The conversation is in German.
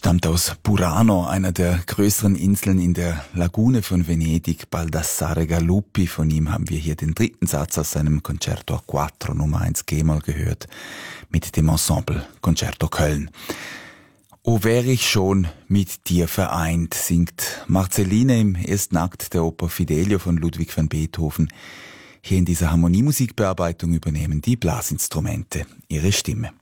stammt aus Burano, einer der größeren Inseln in der Lagune von Venedig, Baldassare Galuppi. Von ihm haben wir hier den dritten Satz aus seinem Concerto a Quattro Nummer 1 G-Moll gehört, mit dem Ensemble Concerto Köln. O wär ich schon mit dir vereint, singt Marcelline im ersten Akt der Oper Fidelio von Ludwig van Beethoven. Hier in dieser Harmoniemusikbearbeitung übernehmen die Blasinstrumente ihre Stimme.